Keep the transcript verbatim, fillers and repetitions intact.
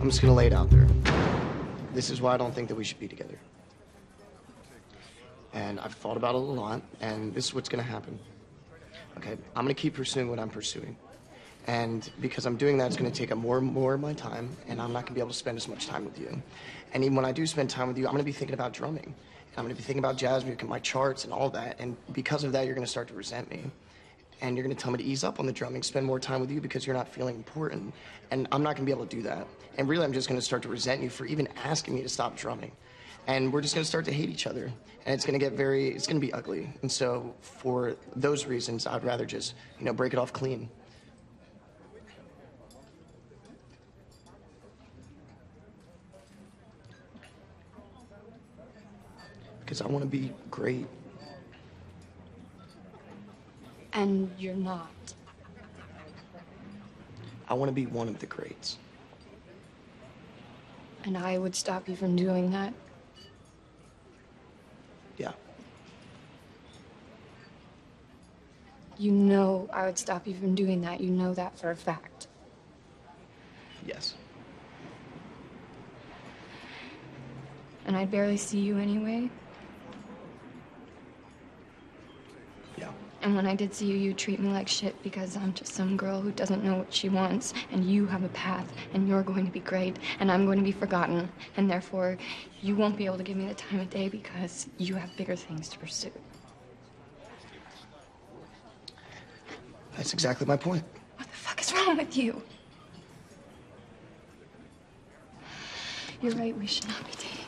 I'm just gonna lay it out there. This is why I don't think that we should be together. And I've thought about it a lot, and this is what's gonna happen. Okay, I'm gonna keep pursuing what I'm pursuing. And because I'm doing that, it's gonna take up more and more of my time, and I'm not gonna be able to spend as much time with you. And even when I do spend time with you, I'm gonna be thinking about drumming. And I'm gonna be thinking about jazz music and my charts and all that. And because of that, you're gonna start to resent me. And you're gonna tell me to ease up on the drumming, spend more time with you because you're not feeling important. And I'm not gonna be able to do that. And really, I'm just gonna start to resent you for even asking me to stop drumming. And we're just gonna start to hate each other. And it's gonna get very, it's gonna be ugly. And so for those reasons, I'd rather just, you know, break it off clean. Because I wanna be great. And you're not. I wanna be one of the greats. And I would stop you from doing that. Yeah. You know I would stop you from doing that. You know that for a fact. Yes. And I'd barely see you anyway. Yeah. And when I did see you, you treat me like shit because I'm just some girl who doesn't know what she wants. And you have a path, and you're going to be great, and I'm going to be forgotten. And therefore, you won't be able to give me the time of day because you have bigger things to pursue. That's exactly my point. What the fuck is wrong with you? You're right, we should not be dating.